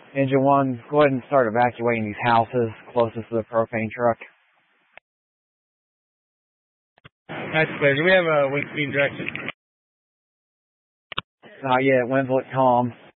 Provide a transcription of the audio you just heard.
Engine 1, go ahead and start evacuating these houses closest to the propane truck. That's clear. Do we have a wind speed direction? Not yet. Winds look calm.